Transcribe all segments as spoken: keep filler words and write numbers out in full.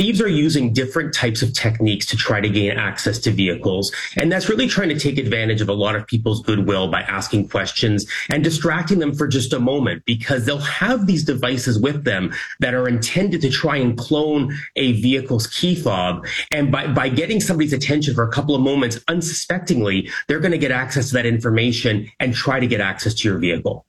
thieves are using different types of techniques to try to gain access to vehicles. And that's really trying to take advantage of a lot of people's goodwill by asking questions and distracting them for just a moment, because they'll have these devices with them that are intended to try and clone a vehicle's key fob. And by, by getting somebody's attention for a couple of moments, unsuspectingly, they're going to get access to that information and try to get access to your vehicle.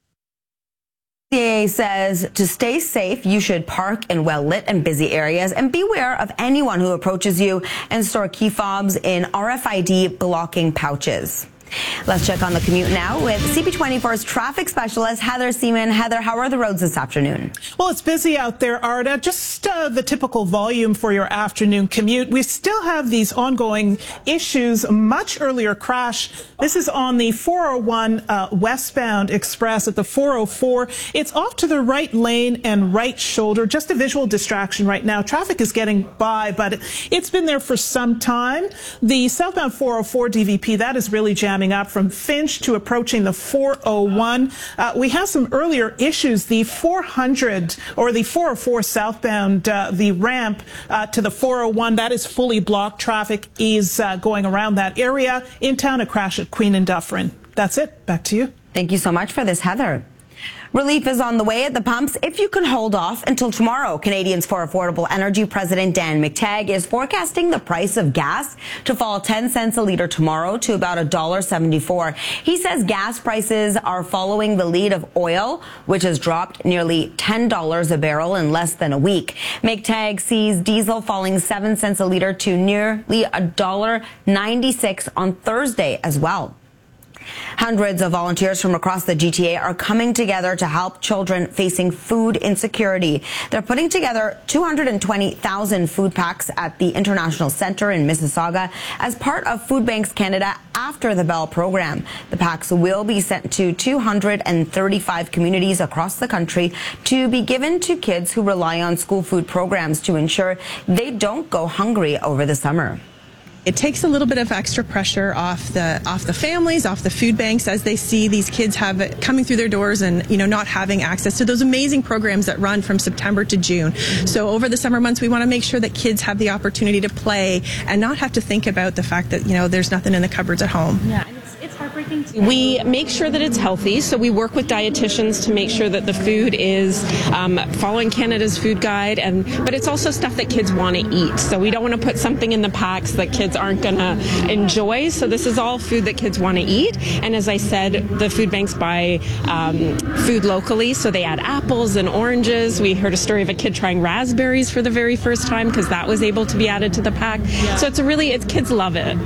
C A A says to stay safe, you should park in well-lit and busy areas and beware of anyone who approaches you and store key fobs in R F I D blocking pouches. Let's check on the commute now with C B twenty-four's traffic specialist, Heather Seaman. Heather, how are the roads this afternoon? Well, it's busy out there, Arda. Just uh, the typical volume for your afternoon commute. We still have these ongoing issues. Much earlier crash. This is on the four oh one uh, westbound express at the four oh four. It's off to the right lane and right shoulder. Just a visual distraction right now. Traffic is getting by, but it's been there for some time. The southbound four oh four D V P, that is really jamming up from Finch to approaching the four oh one. Uh, we have some earlier issues. The four hundred or the four oh four southbound, uh, the ramp uh, to the four oh one, that is fully blocked. Traffic is uh, going around that area. In town, a crash at Queen and Dufferin. That's it. Back to you. Thank you so much for this, Heather. Relief is on the way at the pumps if you can hold off until tomorrow. Canadians for Affordable Energy President Dan McTeague is forecasting the price of gas to fall ten cents a litre tomorrow to about one dollar seventy-four. He says gas prices are following the lead of oil, which has dropped nearly ten dollars a barrel in less than a week. McTeague sees diesel falling seven cents a litre to nearly one dollar ninety-six on Thursday as well. Hundreds of volunteers from across the G T A are coming together to help children facing food insecurity. They're putting together two hundred twenty thousand food packs at the International Centre in Mississauga as part of Food Banks Canada After the Bell program. The packs will be sent to two hundred thirty-five communities across the country to be given to kids who rely on school food programs to ensure they don't go hungry over the summer. It takes a little bit of extra pressure off the off the families, off the food banks, as they see these kids have it coming through their doors and, you know, not having access to those amazing programs that run from September to June. So over the summer months, we want to make sure that kids have the opportunity to play and not have to think about the fact that, you know, there's nothing in the cupboards at home. Yeah, and it's, it's heartbreaking too. We make sure that it's healthy, so we work with dietitians to make sure that the food is um, following Canada's food guide, and but it's also stuff that kids want to eat. So we don't want to put something in the packs that kids aren't going to enjoy. So this is all food that kids want to eat. And as I said, the food banks buy um, food locally, so they add apples and oranges. We heard a story of a kid trying raspberries for the very first time because that was able to be added to the pack. Yeah. So it's a really, it's kids love it.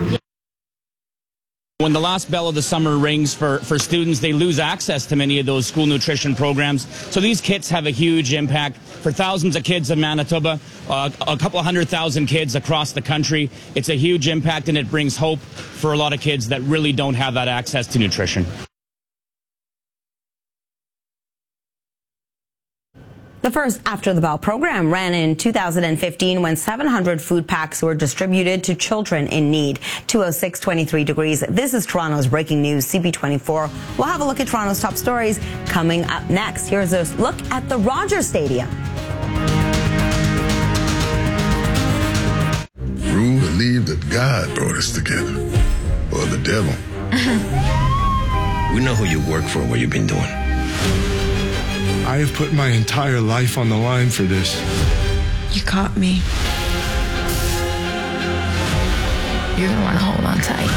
When the last bell of the summer rings for, for students, they lose access to many of those school nutrition programs. So these kits have a huge impact for thousands of kids in Manitoba, uh, a couple hundred thousand kids across the country. It's a huge impact, and it brings hope for a lot of kids that really don't have that access to nutrition. The first After the Bell program ran in two thousand fifteen when seven hundred food packs were distributed to children in need. two oh six, twenty-three degrees. This is Toronto's breaking news, C B twenty-four. We'll have a look at Toronto's top stories coming up next. Here's a look at the Rogers Stadium. Rue believed that God brought us together, or the devil. We know who you work for, what you've been doing. I have put my entire life on the line for this. You caught me. You're gonna wanna hold on tight.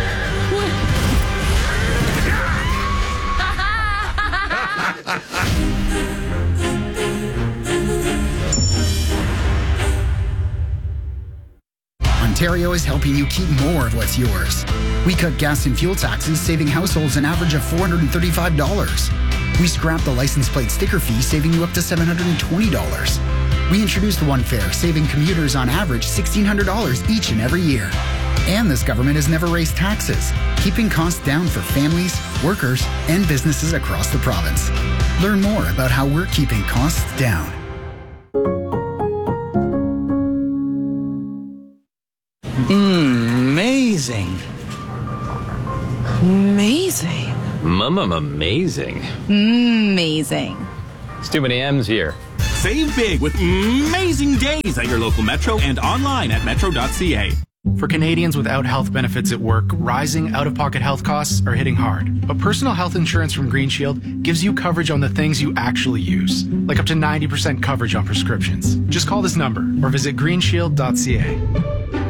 Ontario is helping you keep more of what's yours. We cut gas and fuel taxes, saving households an average of four hundred thirty-five dollars. We scrapped the license plate sticker fee, saving you up to seven hundred twenty dollars. We introduced One Fare, saving commuters on average sixteen hundred dollars each and every year. And this government has never raised taxes, keeping costs down for families, workers, and businesses across the province. Learn more about how we're keeping costs down. Mmm, amazing. Amazing. Mama, amazing. Amazing. It's too many M's here. Save big with amazing days at your local Metro and online at metro dot c a. For Canadians without health benefits at work, rising out-of-pocket health costs are hitting hard. But personal health insurance from Green Shield gives you coverage on the things you actually use, like up to ninety percent coverage on prescriptions. Just call this number or visit green shield dot c a.